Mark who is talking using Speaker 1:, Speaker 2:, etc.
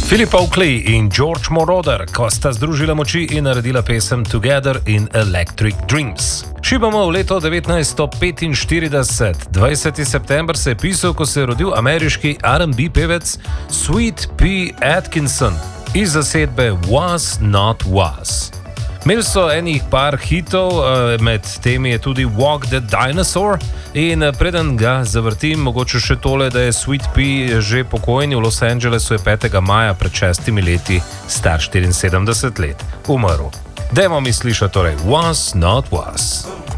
Speaker 1: Philip Oakley in George Moroder, ko sta združila moči in naredila pesem Together in Electric Dreams. Šibamo v leto 1945. 20. september se je pisal, ko se je rodil ameriški R&B pevec Sweet Pea Atkinson iz zasedbe Was Not Was. Imeli so enih par hitov, med temi je tudi Walk the Dinosaur in preden ga zavrtim, mogoče še tole, da je Sweet Pea že pokojni. V Los Angelesu je 5. maja pred 6 leti, star 74 let, umrl. Dajmo mi slišati torej Was Not Was.